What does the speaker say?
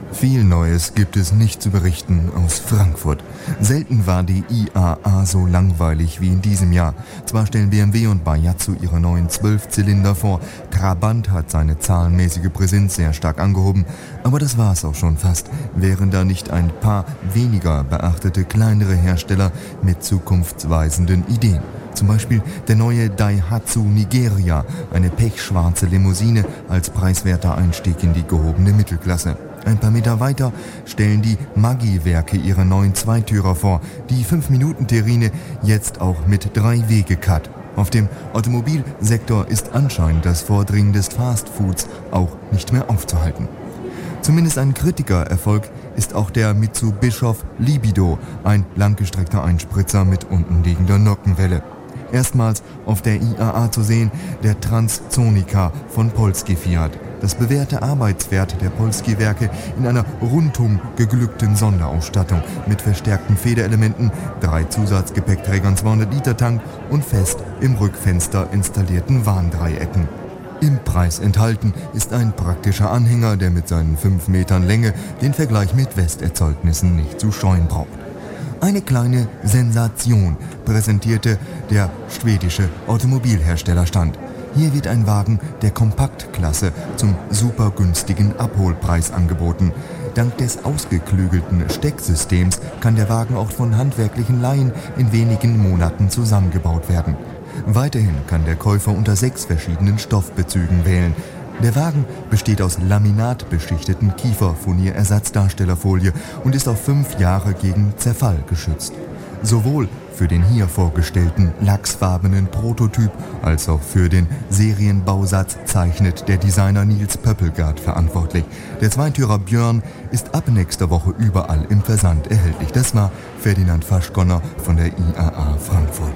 Viel Neues gibt es nicht zu berichten aus Frankfurt. Selten war die IAA so langweilig wie in diesem Jahr. Zwar stellen BMW und Baihatsu ihre neuen 12-Zylinder vor, Trabant hat seine zahlenmäßige Präsenz sehr stark angehoben, aber das war's auch schon fast. Wären da nicht ein paar weniger beachtete kleinere Hersteller mit zukunftsweisenden Ideen. Zum Beispiel der neue Daihatsu Nigeria, eine pechschwarze Limousine als preiswerter Einstieg in die gehobene Mittelklasse. Ein paar Meter weiter stellen die Maggi-Werke ihre neuen Zweitürer vor, die 5-Minuten-Terrine jetzt auch mit 3-Wege-Cut. Auf dem Automobilsektor ist anscheinend das Vordringen des Fastfoods auch nicht mehr aufzuhalten. Zumindest ein Kritikererfolg ist auch der Mitsubishi Libido, ein langgestreckter Einspritzer mit untenliegender Nockenwelle. Erstmals auf der IAA zu sehen, der Transzonika von Polski Fiat. Das bewährte Arbeitswert der Polski-Werke in einer rundum geglückten Sonderausstattung mit verstärkten Federelementen, 3 Zusatzgepäckträgern, 200-Liter-Tank und fest im Rückfenster installierten Warndreiecken. Im Preis enthalten ist ein praktischer Anhänger, der mit seinen 5 Metern Länge den Vergleich mit Westerzeugnissen nicht zu scheuen braucht. Eine kleine Sensation präsentierte der schwedische Automobilherstellerstand. Hier wird ein Wagen der Kompaktklasse zum super günstigen Abholpreis angeboten. Dank des ausgeklügelten Stecksystems kann der Wagen auch von handwerklichen Laien in wenigen Monaten zusammengebaut werden. Weiterhin kann der Käufer unter 6 verschiedenen Stoffbezügen wählen. Der Wagen besteht aus laminatbeschichteten Kieferfurnierersatzdarstellerfolie und ist auf 5 Jahre gegen Zerfall geschützt. Sowohl für den hier vorgestellten lachsfarbenen Prototyp als auch für den Serienbausatz zeichnet der Designer Nils Pöppelgard verantwortlich. Der Zweitürer Björn ist ab nächster Woche überall im Versand erhältlich. Das war Ferdinand Faschgonner von der IAA Frankfurt.